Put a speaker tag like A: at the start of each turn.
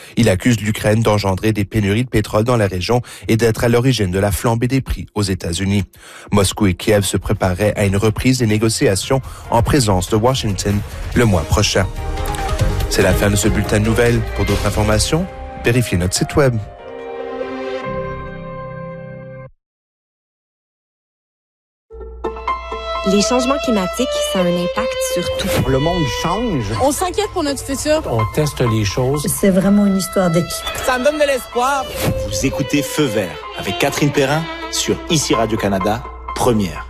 A: Il accuse l'Ukraine d'engendrer des pénuries de pétrole dans la région et d'être à l'origine de la flambée des prix aux États-Unis. Moscou et Kiev se préparaient à une reprise des négociations en présence de Washington le mois prochain. C'est la fin de ce bulletin de nouvelles. Pour d'autres informations, vérifiez notre site web.
B: Les changements climatiques, ça a un impact sur tout.
C: Le monde change.
D: On s'inquiète pour notre futur.
C: On teste les choses.
E: C'est vraiment une histoire d'équipe.
D: Ça me donne de l'espoir.
F: Vous écoutez Feu vert avec Catherine Perrin sur ICI Radio-Canada, première.